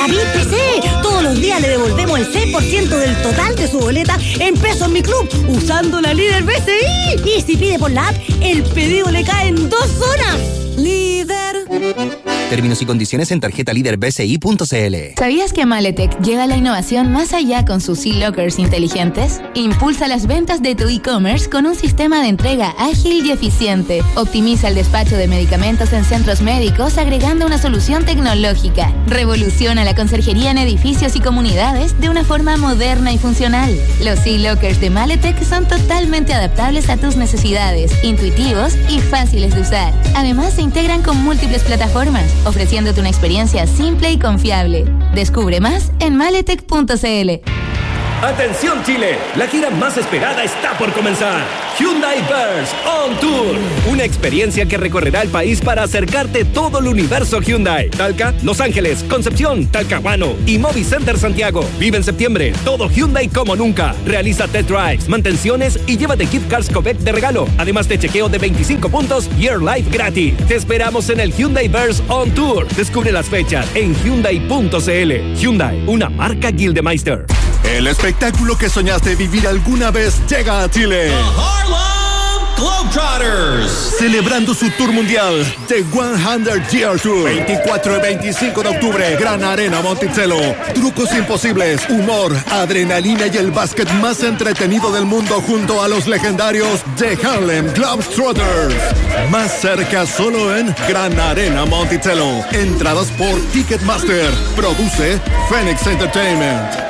David PC, todos los días le devolvemos el 6% del total de su boleta en pesos Mi Club, usando la Líder BCI. Y si pide por la app, el pedido le cae en 2 horas. Líder. Términos y condiciones en tarjetalíderbci.cl. ¿Sabías que Maletec lleva la innovación más allá con sus e-lockers inteligentes? Impulsa las ventas de tu e-commerce con un sistema de entrega ágil y eficiente. Optimiza el despacho de medicamentos en centros médicos agregando una solución tecnológica. Revoluciona la conserjería en edificios y comunidades de una forma moderna y funcional. Los e-lockers de Maletec son totalmente adaptables a tus necesidades, intuitivos y fáciles de usar. Además, se integran con múltiples plataformas, ofreciéndote una experiencia simple y confiable. Descubre más en maletec.cl. ¡Atención Chile! La gira más esperada está por comenzar. Hyundai Verse On Tour. Una experiencia que recorrerá el país para acercarte todo el universo Hyundai. Talca, Los Ángeles, Concepción, Talcahuano y Movi Center Santiago. Vive en septiembre todo Hyundai como nunca. Realiza test drives, mantenciones y llévate Gift Cards Covec de regalo. Además de chequeo de 25 puntos y Air Life gratis. Te esperamos en el Hyundai Verse On Tour. Descubre las fechas en Hyundai.cl. Hyundai, una marca Gildemeister. El espectáculo que soñaste vivir alguna vez llega a Chile. The Harlem Globetrotters. Celebrando su tour mundial, The 100 Year Tour. 24 y 25 de octubre, Gran Arena Monticello. Trucos imposibles, humor, adrenalina y el básquet más entretenido del mundo junto a los legendarios The Harlem Globetrotters. Más cerca solo en Gran Arena Monticello. Entradas por Ticketmaster. Produce Phoenix Entertainment.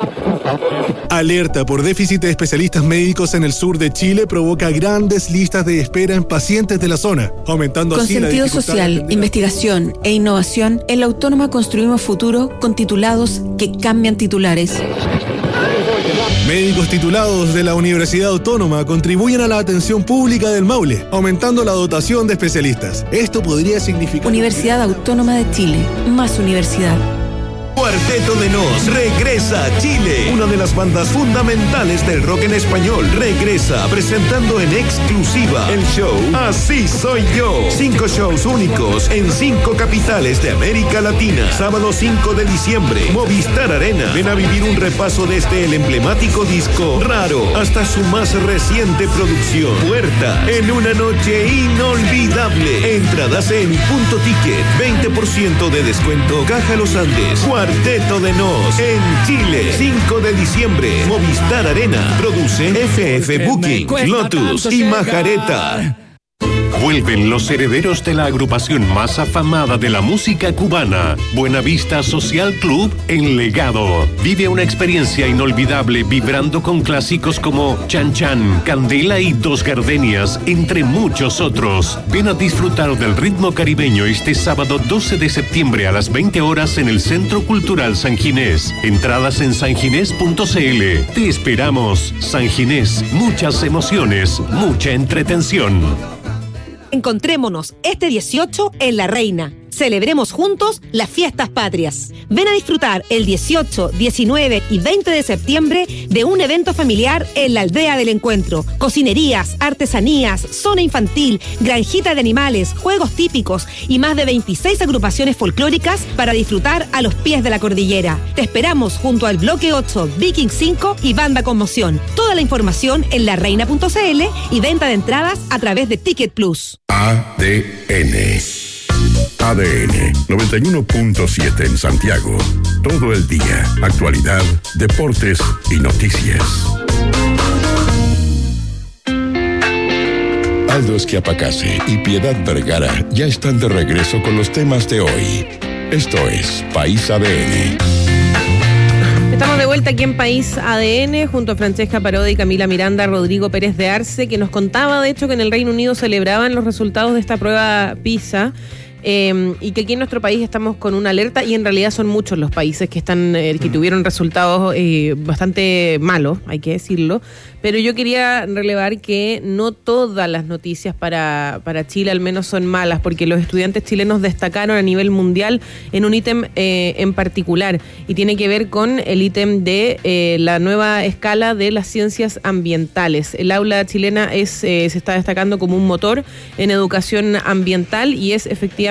Alerta por déficit de especialistas médicos en el sur de Chile provoca grandes listas de espera en pacientes de la zona, aumentando con así la sentido dificultad social, investigación e innovación, en la Autónoma construimos futuro con titulados que cambian titulares. Médicos titulados de la Universidad Autónoma contribuyen a la atención pública del Maule, aumentando la dotación de especialistas. Esto podría significar... Universidad Autónoma de Chile, más universidad. Cuarteto de Nos regresa a Chile. Una de las bandas fundamentales del rock en español regresa presentando en exclusiva el show Así Soy Yo. 5 shows únicos en 5 capitales de América Latina. Sábado 5 de diciembre, Movistar Arena. Ven a vivir un repaso desde el emblemático disco Raro hasta su más reciente producción Puertas, en una noche inolvidable. Entradas en Punto Ticket, 20% de descuento. Caja Los Andes. Cuarteto de Nos en Chile, 5 de diciembre, Movistar Arena. Produce FF Booking, Lotus y Majareta. Vuelven los herederos de la agrupación más afamada de la música cubana, Buenavista Social Club en Legado. Vive una experiencia inolvidable vibrando con clásicos como Chan Chan, Candela y Dos Gardenias, entre muchos otros. Ven a disfrutar del ritmo caribeño este sábado 12 de septiembre a las 20 horas en el Centro Cultural San Ginés. Entradas en sanginés.cl. Te esperamos. San Ginés, muchas emociones, mucha entretención. Encontrémonos este 18 en La Reina. Celebremos juntos las fiestas patrias. Ven a disfrutar el 18, 19 y 20 de septiembre de un evento familiar en la Aldea del Encuentro. Cocinerías, artesanías, zona infantil, granjita de animales, juegos típicos y más de 26 agrupaciones folclóricas para disfrutar a los pies de la cordillera. Te esperamos junto al Bloque 8, Viking 5 y Banda Conmoción. Toda la información en lareina.cl y venta de entradas a través de Ticket Plus. ADN 91.7 en Santiago. Todo el día. Actualidad, deportes y noticias. Aldo Esquiapacase y Piedad Vergara ya están de regreso con los temas de hoy. Esto es País ADN. Estamos de vuelta aquí en País ADN junto a Francesca Parodi, Camila Miranda, Rodrigo Pérez de Arce, que nos contaba de hecho que en el Reino Unido celebraban los resultados de esta prueba PISA. Y que aquí en nuestro país estamos con una alerta, y en realidad son muchos los países que están que tuvieron resultados bastante malos, hay que decirlo, pero yo quería relevar que no todas las noticias para Chile al menos son malas, porque los estudiantes chilenos destacaron a nivel mundial en un ítem en particular, y tiene que ver con el ítem de la nueva escala de las ciencias ambientales. El aula chilena se está destacando como un motor en educación ambiental, y es efectivamente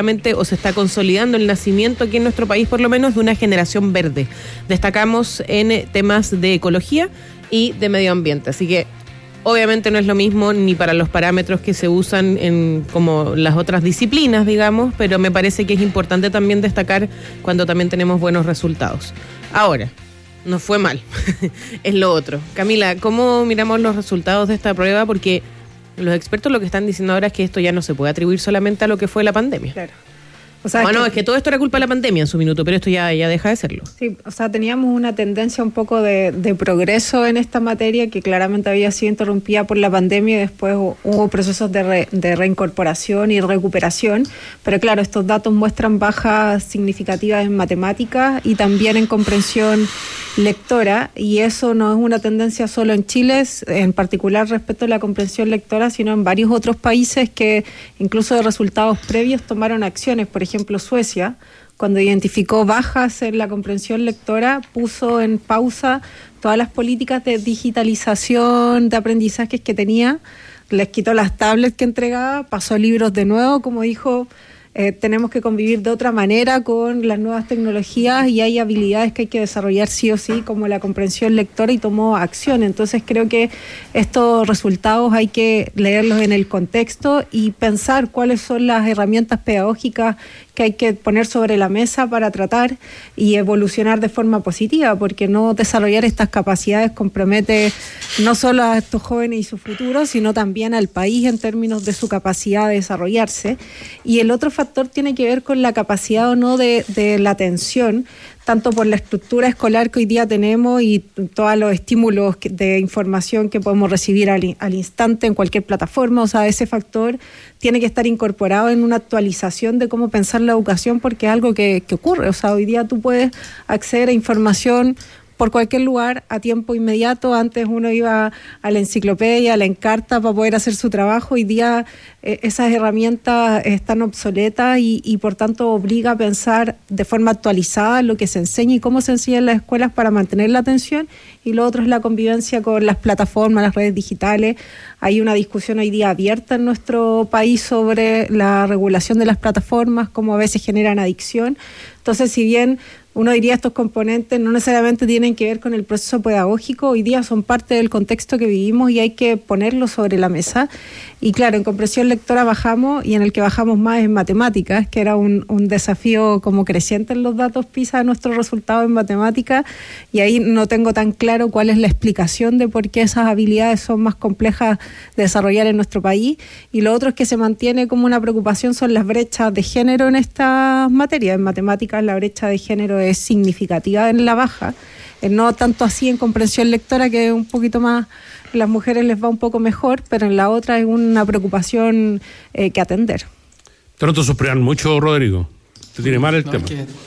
efectivamente o se está consolidando el nacimiento aquí en nuestro país, por lo menos, de una generación verde. Destacamos en temas de ecología y de medio ambiente. Así que obviamente no es lo mismo ni para los parámetros que se usan en como las otras disciplinas, digamos, pero me parece que es importante también destacar cuando también tenemos buenos resultados. Ahora, no fue mal, es lo otro. Camila, ¿cómo miramos los resultados de esta prueba? Porque los expertos lo que están diciendo ahora es que esto ya no se puede atribuir solamente a lo que fue la pandemia. Claro. O sea, es que todo esto era culpa de la pandemia en su minuto, pero esto ya deja de serlo. Sí, o sea, teníamos una tendencia un poco de progreso en esta materia que claramente había sido interrumpida por la pandemia y después hubo procesos de reincorporación y recuperación, pero claro, estos datos muestran bajas significativas en matemáticas y también en comprensión lectora, y eso no es una tendencia solo en Chile, en particular respecto a la comprensión lectora, sino en varios otros países que incluso de resultados previos tomaron acciones. Por ejemplo, Suecia, cuando identificó bajas en la comprensión lectora, puso en pausa todas las políticas de digitalización de aprendizajes que tenía, les quitó las tablets que entregaba, pasó libros de nuevo, como dijo. Tenemos que convivir de otra manera con las nuevas tecnologías y hay habilidades que hay que desarrollar sí o sí, como la comprensión lectora, y tomó acción. Entonces creo que estos resultados hay que leerlos en el contexto y pensar cuáles son las herramientas pedagógicas que hay que poner sobre la mesa para tratar y evolucionar de forma positiva, porque no desarrollar estas capacidades compromete no solo a estos jóvenes y su futuro, sino también al país en términos de su capacidad de desarrollarse. Y el otro factor tiene que ver con la capacidad o no de la atención, tanto por la estructura escolar que hoy día tenemos y todos los estímulos de información que podemos recibir al instante en cualquier plataforma. O sea, ese factor tiene que estar incorporado en una actualización de cómo pensar la educación, porque es algo que ocurre. O sea, hoy día tú puedes acceder a información por cualquier lugar a tiempo inmediato. Antes uno iba a la enciclopedia, a la Encarta para poder hacer su trabajo. Hoy día esas herramientas están obsoletas y por tanto obliga a pensar de forma actualizada lo que se enseña y cómo se enseña en las escuelas para mantener la atención. Y lo otro es la convivencia con las plataformas, las redes digitales. Hay una discusión hoy día abierta en nuestro país sobre la regulación de las plataformas, cómo a veces generan adicción. Entonces, si bien uno diría estos componentes no necesariamente tienen que ver con el proceso pedagógico, hoy día son parte del contexto que vivimos y hay que ponerlo sobre la mesa. Y claro, en comprensión lectora bajamos, y en el que bajamos más en matemáticas, que era un desafío como creciente en los datos PISA de nuestros resultados en matemáticas, y ahí no tengo tan claro cuál es la explicación de por qué esas habilidades son más complejas de desarrollar en nuestro país. Y lo otro es que se mantiene como una preocupación son las brechas de género en estas materias. En matemáticas la brecha de género es significativa en la baja, no tanto así en comprensión lectora, que un poquito más a las mujeres les va un poco mejor, pero en la otra es una preocupación que atender. ¿Te notas suspirar mucho, Rodrigo? ¿Te tiene mal el tema?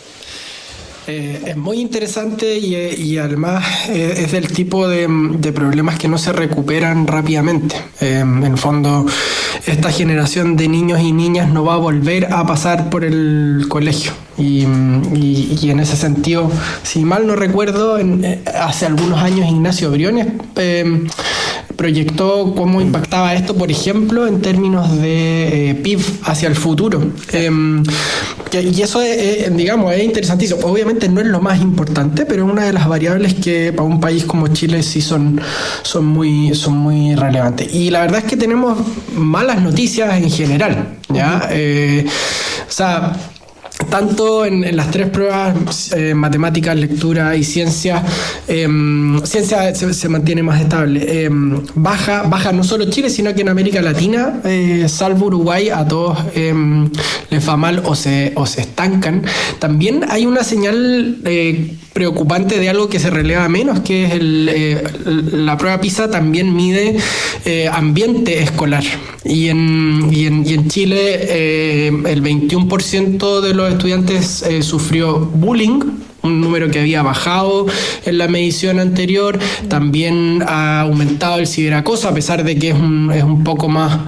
Es muy interesante y además es del tipo de problemas que no se recuperan rápidamente. En el fondo, esta generación de niños y niñas no va a volver a pasar por el colegio. Y en ese sentido, si mal no recuerdo, hace algunos años Ignacio Briones proyectó cómo impactaba esto, por ejemplo, en términos de PIB hacia el futuro. Y eso digamos, es interesantísimo. Obviamente no es lo más importante, pero es una de las variables que para un país como Chile sí son muy relevantes. Y la verdad es que tenemos malas noticias en general, ¿ya? O sea, tanto en las tres pruebas, matemáticas, lectura y ciencia, ciencia se mantiene más estable. Baja no solo Chile, sino que en América Latina, salvo Uruguay, a todos les va mal o se estancan. También hay una señal preocupante de algo que se releva menos, que es la prueba PISA también mide ambiente escolar. Y en Chile el 21% de los estudiantes sufrió bullying, un número que había bajado en la medición anterior. También ha aumentado el ciberacoso, a pesar de que es un poco más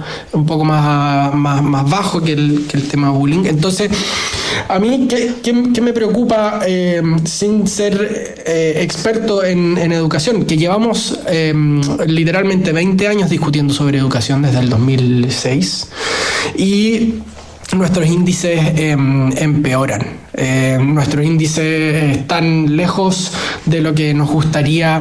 bajo que el tema bullying. Entonces, a mí, ¿qué me preocupa, sin ser experto en educación? Que llevamos literalmente 20 años discutiendo sobre educación desde el 2006 y nuestros índices empeoran. Nuestros índices están lejos de lo que nos gustaría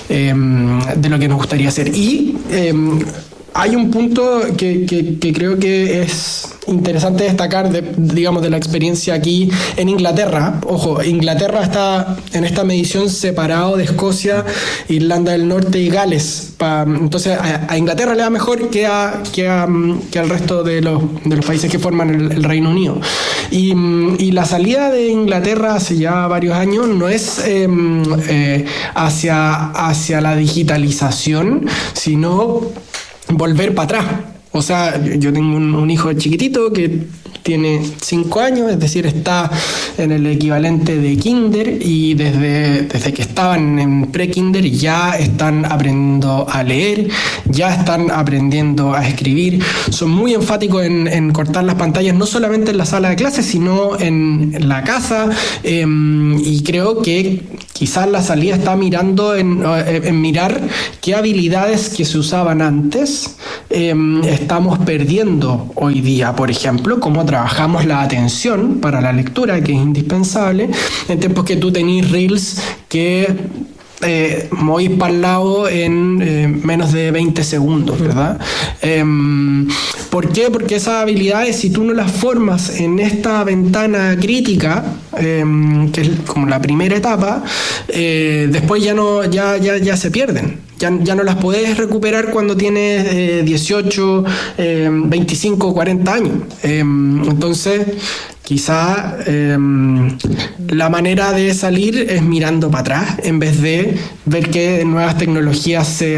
hacer. Y hay un punto que creo que es interesante destacar de la experiencia aquí en Inglaterra. Ojo, Inglaterra está en esta medición separado de Escocia, Irlanda del Norte y Gales. Entonces a Inglaterra le va mejor que al resto de los países que forman el Reino Unido. Y la salida de Inglaterra hace ya varios años no es hacia la digitalización, sino volver para atrás. O sea, yo tengo un hijo chiquitito que tiene 5 años, es decir, está en el equivalente de kinder, y desde que estaban en pre-kinder ya están aprendiendo a leer, ya están aprendiendo a escribir. Son muy enfáticos en cortar las pantallas, no solamente en la sala de clases, sino en la casa, y creo que quizás la salida está mirando en mirar qué habilidades que se usaban antes estamos perdiendo hoy día. Por ejemplo, cómo trabajamos la atención para la lectura, que es indispensable, en tiempos que tú tenés reels que movís para el lado en menos de 20 segundos, ¿verdad? ¿Por qué? Porque esas habilidades, si tú no las formas en esta ventana crítica, que es como la primera etapa, después ya se pierden. Ya no las podés recuperar cuando tienes 18, 25, 40 años. Entonces, quizá la manera de salir es mirando para atrás, en vez de ver qué nuevas tecnologías se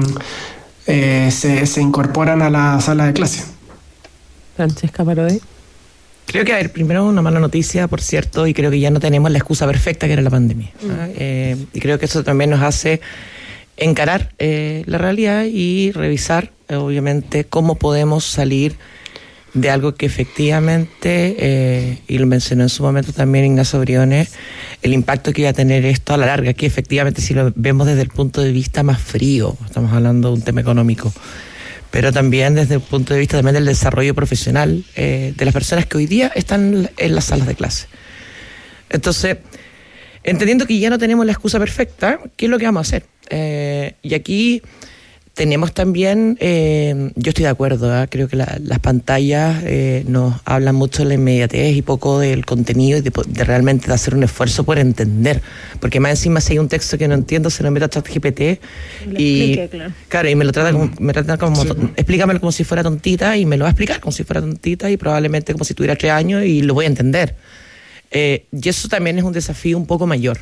incorporan a la sala de clase. Francesca Parodi. Creo que, primero una mala noticia, por cierto, y creo que ya no tenemos la excusa perfecta que era la pandemia. Y creo que eso también nos hace encarar la realidad y revisar, obviamente, cómo podemos salir de algo que efectivamente, y lo mencionó en su momento también Ignacio Briones, el impacto que iba a tener esto a la larga, que efectivamente si lo vemos desde el punto de vista más frío, estamos hablando de un tema económico, pero también desde el punto de vista también del desarrollo profesional de las personas que hoy día están en las salas de clase. Entonces, entendiendo que ya no tenemos la excusa perfecta, ¿qué es lo que vamos a hacer? Y aquí tenemos también, yo estoy de acuerdo, creo que las pantallas nos hablan mucho de la inmediatez y poco del contenido y de realmente de hacer un esfuerzo por entender, porque más encima si hay un texto que no entiendo se lo meto a ChatGPT y claro, y me trata como explícamelo como si fuera tontita, y me lo va a explicar como si fuera tontita y probablemente como si tuviera 3 años y lo voy a entender. Y eso también es un desafío un poco mayor.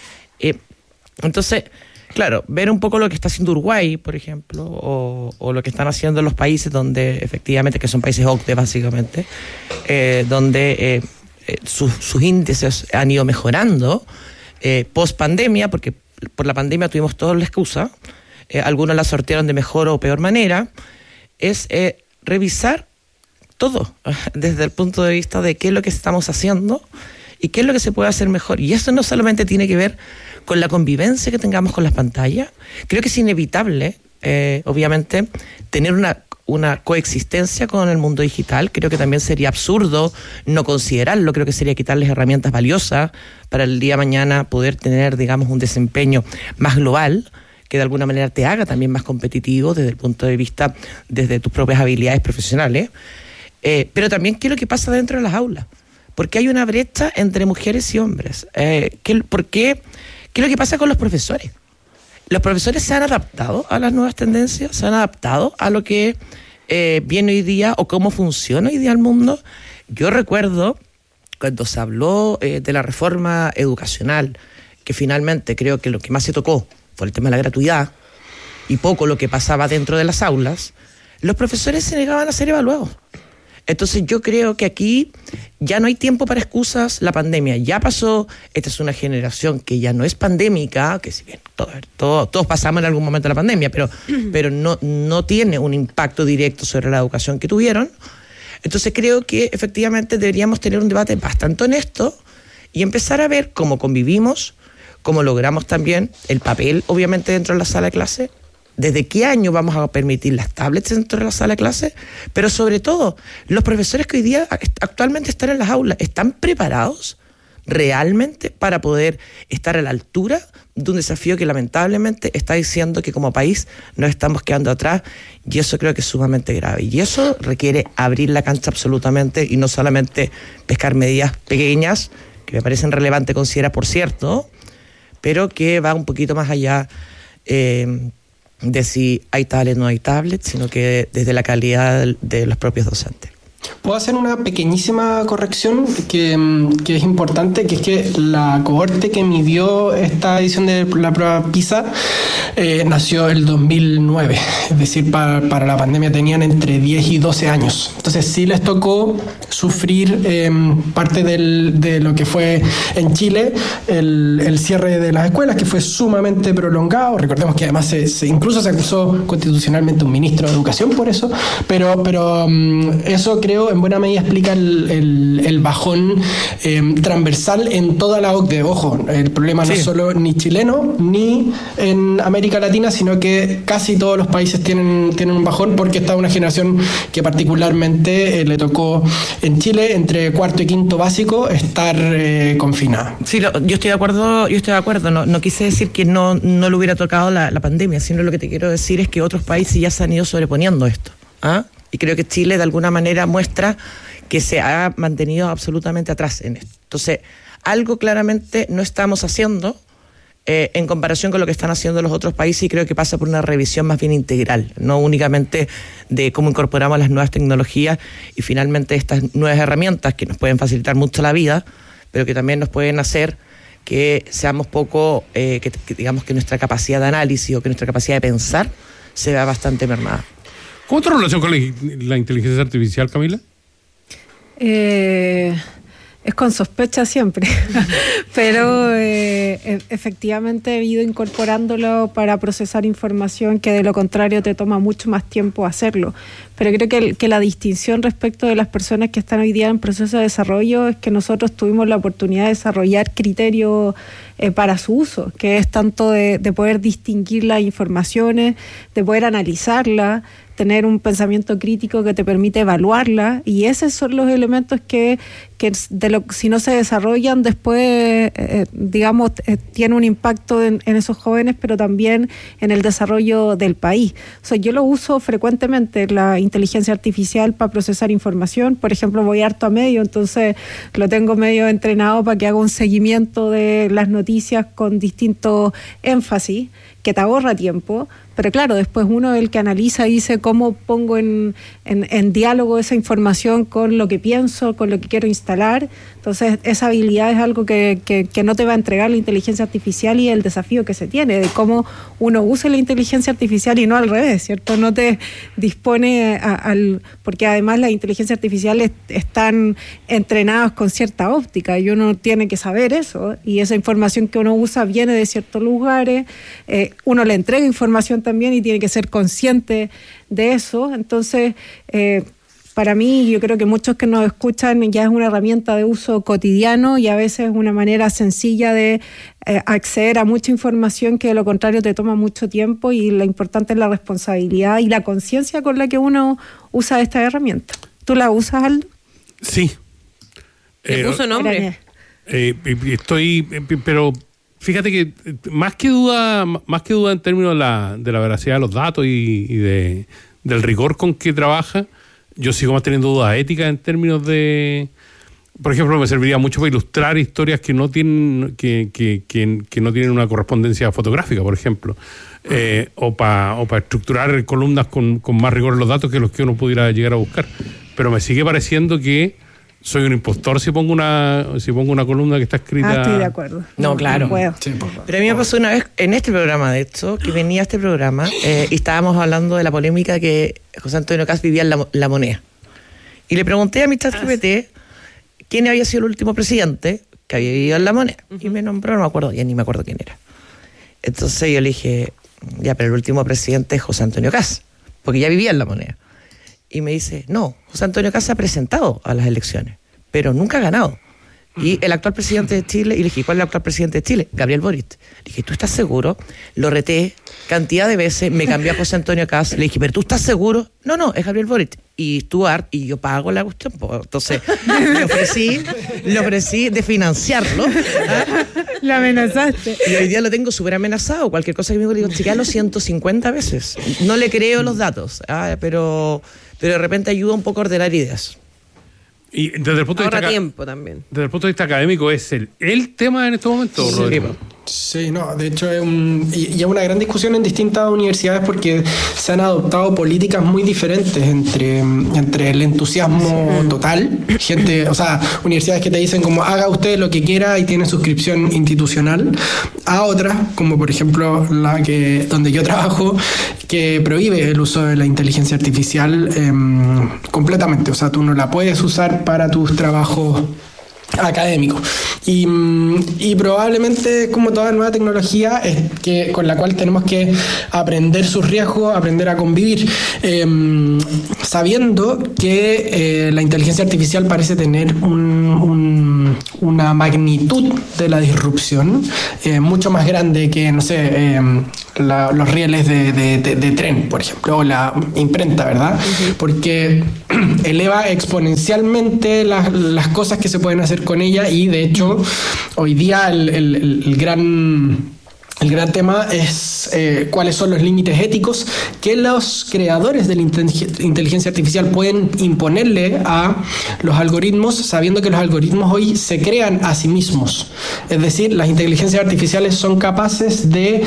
Entonces, claro, ver un poco lo que está haciendo Uruguay, por ejemplo, o lo que están haciendo los países donde efectivamente, que son países OCDE básicamente, donde sus índices han ido mejorando post pandemia, porque por la pandemia tuvimos toda la excusa, algunos la sortearon de mejor o peor manera, es revisar todo desde el punto de vista de qué es lo que estamos haciendo y qué es lo que se puede hacer mejor. Y eso no solamente tiene que ver con la convivencia que tengamos con las pantallas. Creo que es inevitable, obviamente, tener una coexistencia con el mundo digital. Creo que también sería absurdo no considerarlo. Creo que sería quitarles herramientas valiosas para el día de mañana poder tener, digamos, un desempeño más global, que de alguna manera te haga también más competitivo desde el punto de vista, desde tus propias habilidades profesionales. Pero también qué es lo que pasa dentro de las aulas. Porque hay una brecha entre mujeres y hombres. ¿Por qué? ¿Qué es lo que pasa con los profesores? Los profesores se han adaptado a las nuevas tendencias, se han adaptado a lo que viene hoy día o cómo funciona hoy día el mundo. Yo recuerdo cuando se habló de la reforma educacional, que finalmente creo que lo que más se tocó fue el tema de la gratuidad y poco lo que pasaba dentro de las aulas, los profesores se negaban a ser evaluados. Entonces yo creo que aquí ya no hay tiempo para excusas, la pandemia ya pasó, esta es una generación que ya no es pandémica, que si bien todos pasamos en algún momento la pandemia, pero no tiene un impacto directo sobre la educación que tuvieron. Entonces creo que efectivamente deberíamos tener un debate bastante honesto y empezar a ver cómo convivimos, cómo logramos también el papel, obviamente, dentro de la sala de clase, ¿Desde qué año vamos a permitir las tablets dentro de la sala de clase? Pero sobre todo, los profesores que hoy día actualmente están en las aulas, ¿están preparados realmente para poder estar a la altura de un desafío que lamentablemente está diciendo que como país nos estamos quedando atrás? Y eso creo que es sumamente grave. Y eso requiere abrir la cancha absolutamente y no solamente pescar medidas pequeñas, que me parecen relevantes considerar, por cierto, pero que va un poquito más allá de si hay tablet o no hay tablet, sino que desde la calidad de los propios docentes. Puedo hacer una pequeñísima corrección que es importante, que es que la cohorte que midió esta edición de la prueba PISA nació el 2009, es decir, para la pandemia tenían entre 10 y 12 años. Entonces sí les tocó sufrir parte de lo que fue en Chile el cierre de las escuelas, que fue sumamente prolongado. Recordemos que además incluso se acusó constitucionalmente un ministro de Educación por eso, pero eso creo en buena medida explica el bajón transversal en toda la OCDE. Ojo, el problema no es solo ni chileno ni en América Latina, sino que casi todos los países tienen un bajón, porque está una generación que particularmente le tocó en Chile entre cuarto y quinto básico estar confinada. Sí, yo estoy de acuerdo. No quise decir que no le hubiera tocado la pandemia, sino lo que te quiero decir es que otros países ya se han ido sobreponiendo esto. Y creo que Chile de alguna manera muestra que se ha mantenido absolutamente atrás en esto. Entonces, algo claramente no estamos haciendo en comparación con lo que están haciendo los otros países, y creo que pasa por una revisión más bien integral, no únicamente de cómo incorporamos las nuevas tecnologías y finalmente estas nuevas herramientas que nos pueden facilitar mucho la vida, pero que también nos pueden hacer que seamos poco, que digamos que nuestra capacidad de análisis o que nuestra capacidad de pensar se vea bastante mermada. ¿Cómo es tu relación con la inteligencia artificial, Camila? Es con sospecha siempre, pero efectivamente he ido incorporándolo para procesar información que de lo contrario te toma mucho más tiempo hacerlo. Pero creo que la distinción respecto de las personas que están hoy día en proceso de desarrollo es que nosotros tuvimos la oportunidad de desarrollar criterios para su uso, que es tanto de poder distinguir las informaciones, de poder analizarlas, tener un pensamiento crítico que te permite evaluarla, y esos son los elementos que si no se desarrollan después, tiene un impacto en esos jóvenes, pero también en el desarrollo del país. O sea, yo lo uso frecuentemente, la inteligencia artificial, para procesar información. Por ejemplo, voy harto a medio, entonces lo tengo medio entrenado para que haga un seguimiento de las noticias con distintos énfasis, que te ahorra tiempo, pero claro, después uno es el que analiza y dice cómo pongo en diálogo esa información con lo que pienso, con lo que quiero instalar. Entonces, esa habilidad es algo que no te va a entregar la inteligencia artificial, y el desafío que se tiene de cómo uno use la inteligencia artificial y no al revés, ¿cierto? No te dispone porque además las inteligencias artificiales están entrenadas con cierta óptica y uno tiene que saber eso, y esa información que uno usa viene de ciertos lugares, uno le entrega información también y tiene que ser consciente de eso. Entonces, para mí, yo creo que muchos que nos escuchan, ya es una herramienta de uso cotidiano y a veces una manera sencilla de acceder a mucha información que de lo contrario te toma mucho tiempo, y lo importante es la responsabilidad y la conciencia con la que uno usa esta herramienta. ¿Tú la usas, Aldo? Sí. ¿Le puso nombre? Pero fíjate que más que duda en términos de la veracidad de los datos y del rigor con que trabaja, yo sigo más teniendo dudas éticas en términos de, por ejemplo, me serviría mucho para ilustrar historias que no tienen que no tienen una correspondencia fotográfica, por ejemplo, o para estructurar columnas con más rigor en los datos que los que uno pudiera llegar a buscar. Pero me sigue pareciendo que soy un impostor si pongo una columna que está escrita. Estoy de acuerdo. No, claro. No puedo. Sí, pero a mí me pasó una vez en este programa, de hecho, que venía a este programa y estábamos hablando de la polémica que José Antonio Kast vivía en La Moneda. Y le pregunté a mi ChatGPT quién había sido el último presidente que había vivido en La Moneda. Y me nombró, no me acuerdo, ya ni me acuerdo quién era. Entonces yo le dije, ya, pero el último presidente es José Antonio Kast, porque ya vivía en La Moneda. Y me dice, no, José Antonio Kast se ha presentado a las elecciones, pero nunca ha ganado. Y el actual presidente de Chile, y le dije, ¿cuál es el actual presidente de Chile? Gabriel Boric. Le dije, ¿tú estás seguro? Lo reté cantidad de veces, me cambié a José Antonio Caz, le dije, ¿pero tú estás seguro? No, es Gabriel Boric. Y Stuart, y yo pago la cuestión, pues, entonces le ofrecí de financiarlo. Lo amenazaste. Y hoy día lo tengo súper amenazado. Cualquier cosa que me diga, le digo, chequealo 150 veces. No le creo los datos, pero de repente ayuda un poco a ordenar ideas. Y desde el punto de vista tiempo también. Desde el punto de vista académico, ¿es el tema en estos momentos, Rodrigo? Sí, no, de hecho es una gran discusión en distintas universidades porque se han adoptado políticas muy diferentes entre el entusiasmo total, universidades que te dicen como haga usted lo que quiera y tiene suscripción institucional, a otras, como por ejemplo donde yo trabajo, que prohíbe el uso de la inteligencia artificial completamente, o sea, tú no la puedes usar para tus trabajos académico y probablemente como toda nueva tecnología con la cual tenemos que aprender sus riesgos, aprender a convivir, sabiendo que la inteligencia artificial parece tener una magnitud de la disrupción mucho más grande que, no sé, los rieles de tren, por ejemplo, o la imprenta, ¿verdad? Uh-huh. Porque eleva exponencialmente las cosas que se pueden hacer con ella y, de hecho, hoy día el gran tema es cuáles son los límites éticos que los creadores de la inteligencia artificial pueden imponerle a los algoritmos, sabiendo que los algoritmos hoy se crean a sí mismos. Es decir, las inteligencias artificiales son capaces de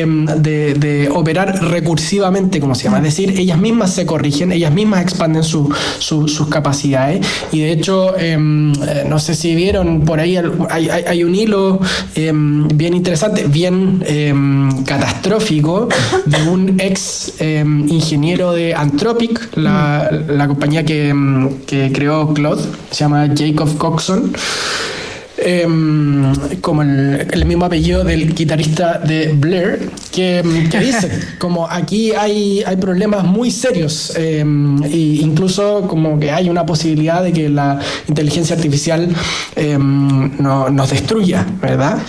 operar recursivamente, como se llama. Es decir, ellas mismas se corrigen, ellas mismas expanden sus capacidades. Y de hecho, no sé si vieron por ahí, hay un hilo bien interesante, bien catastrófico de un ex ingeniero de Anthropic, la compañía que creó Claude, se llama Jacob Coxon, como el mismo apellido del guitarrista de Blair, que dice como aquí hay problemas muy serios, e incluso como que hay una posibilidad de que la inteligencia artificial nos destruya, ¿verdad?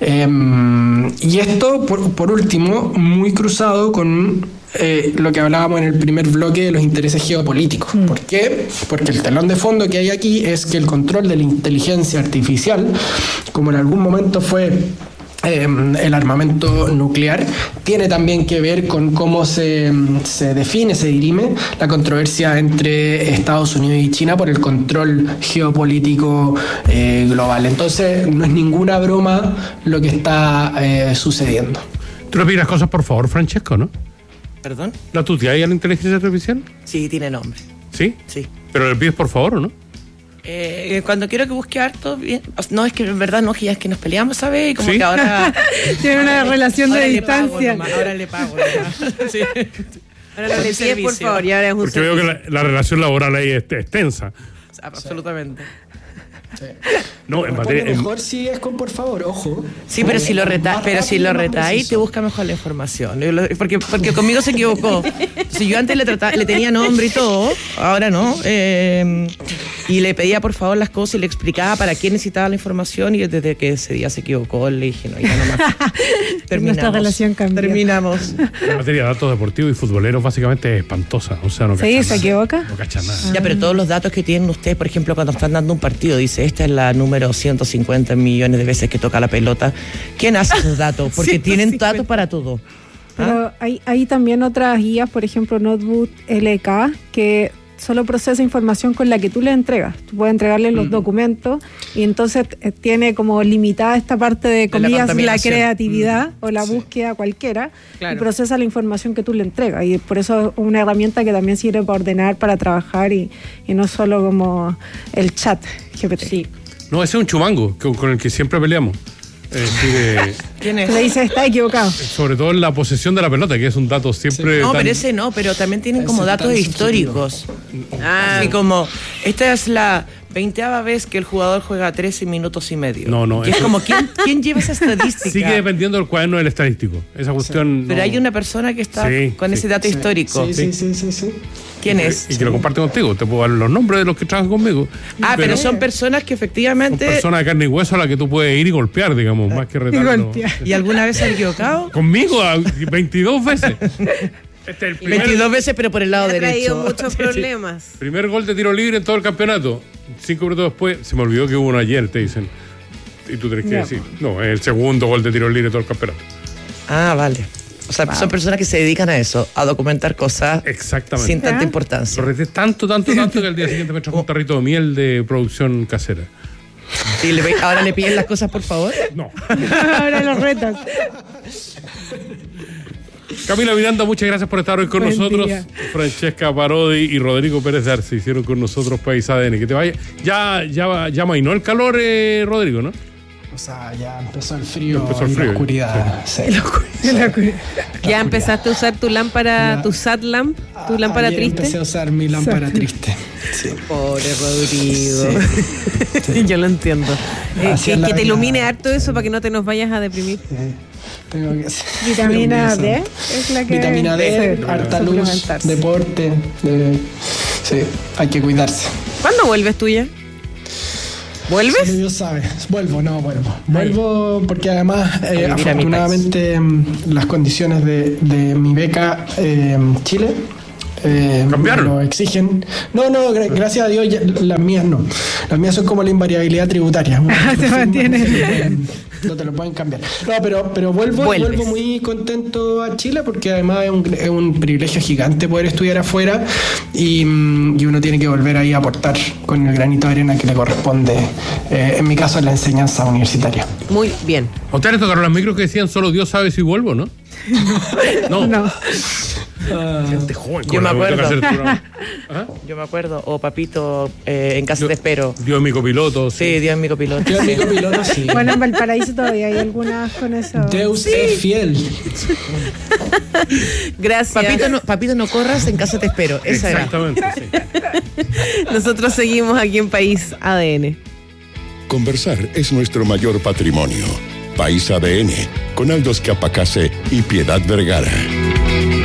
Y esto por último muy cruzado con lo que hablábamos en el primer bloque de los intereses geopolíticos. ¿Por qué? Porque el telón de fondo que hay aquí es que el control de la inteligencia artificial, como en algún momento fue el armamento nuclear, tiene también que ver con cómo se define, se dirime la controversia entre Estados Unidos y China por el control geopolítico global. Entonces no es ninguna broma lo que está sucediendo. Tú le pides las cosas por favor, Francesco, ¿no? ¿Perdón? ¿La tuteas a la inteligencia artificial? Sí, tiene nombre. ¿Sí? Sí. ¿Pero le pides por favor o no? Cuando quiero que busque harto, bien. No, es que en verdad no, que ya es que nos peleamos, ¿sabes? Y como ¿sí? Que ahora... Tiene una relación de distancia. Ahora le pago. Sí. Ahora le pides por favor y ahora es un porque servicio. Veo que la relación laboral ahí es tensa. Absolutamente. Sí. No, en materia mejor si es con por favor, ojo. Sí, pero si lo retáis te busca mejor la información. Porque conmigo se equivocó. Si yo antes le tenía nombre y todo, ahora no. Y le pedía por favor las cosas y le explicaba para qué necesitaba la información, y desde que ese día se equivocó le dije, no, ya no más. Terminamos. Nuestra relación cambió. Terminamos. La materia de datos deportivos y futboleros básicamente es espantosa. O sea, no cacha nada. ¿Se equivoca? No cacha nada. Ya, pero todos los datos que tienen ustedes, por ejemplo, cuando están dando un partido, dice, esta es la número 150 millones de veces que toca la pelota. ¿Quién hace esos datos? Porque tienen datos para todo. Pero hay también otras guías, por ejemplo, Notebook LK, que solo procesa información con la que tú le entregas. Tú puedes entregarle los documentos y entonces tiene como limitada esta parte de comillas, la creatividad o la búsqueda cualquiera, claro. Y procesa la información que tú le entregas. Y por eso es una herramienta que también sirve para ordenar, para trabajar y no solo como el chat GPT. Sí. No, ese es un chumango con el que siempre peleamos. ¿Quién es? Le dice, está equivocado. Sobre todo en la posesión de la pelota, que es un dato siempre... Sí. No, pero ese no, pero también tienen como datos históricos. Así como, esta es la 20ª vez que el jugador juega 13 minutos y medio. No. Que es como, ¿quién lleva esa estadística? Sigue dependiendo del cuaderno del estadístico. Esa cuestión. Pero hay una persona que está con ese dato histórico. Sí. ¿Quién es? Y que lo comparte contigo. Te puedo dar los nombres de los que trabajan conmigo. Pero son personas que efectivamente. Son personas de carne y hueso a las que tú puedes ir y golpear, digamos, más que retarlo. ¿Y alguna vez se han equivocado? Conmigo, 22 veces. 22 veces, pero por el lado derecho. Ha traído muchos problemas. Primer gol de tiro libre en todo el campeonato. 5 minutos después, se me olvidó que hubo uno ayer, te dicen. Y tú tenés que decir, no, es el segundo gol de tiro libre de todo el campeonato. Ah, vale. O sea, son personas que se dedican a eso, a documentar cosas sin tanta importancia. Lo reté tanto que al día siguiente me trajo un tarrito de miel de producción casera. ¿Y ahora le piden las cosas, por favor? No. Ahora los retas. Camila Miranda, muchas gracias por estar hoy con nosotros. Francesca Parodi y Rodrigo Pérez de Arce hicieron con nosotros País ADN. Que te vaya. Ya mainó el calor, Rodrigo, ¿no? O sea, ya empezó el frío y la oscuridad. Sí. ¿Ya empezaste a usar tu lámpara, tu SAT lamp, tu lámpara triste? Empecé a usar mi lámpara triste. Sí. Pobre Rodrigo. Sí. Yo lo entiendo. Que te ilumine harto eso para que no te nos vayas a deprimir. Sí. Tengo que hacer. Vitamina D es la que. Vitamina D, harta luz, deporte. Sí, hay que cuidarse. ¿Cuándo vuelves tú ya? ¿Vuelves? Solo Dios sabe. Vuelvo porque además, afortunadamente, las condiciones de mi beca Chile ¿cambiaron? Lo exigen. No, gracias a Dios las mías no. Las mías son como la invariabilidad tributaria. Se mantiene. No te lo pueden cambiar. No, pero vuelvo muy contento a Chile porque además es un privilegio gigante poder estudiar afuera y uno tiene que volver ahí a aportar con el granito de arena que le corresponde, en mi caso, la enseñanza universitaria. Muy bien. ¿O te tocaron los micros que decían solo Dios sabe si vuelvo, no? No. Gente joven. Yo me acuerdo. O Papito, en casa te espero. Dios es mi copiloto. Sí, Dios es mi copiloto. Sí. Bueno, en Valparaíso todavía hay algunas con eso. Deus es fiel. Gracias. Papito, no corras, en casa te espero. Esa Exactamente. Era. Sí. Nosotros seguimos aquí en País ADN. Conversar es nuestro mayor patrimonio. País ADN, con Aldo Escapacase y Piedad Vergara.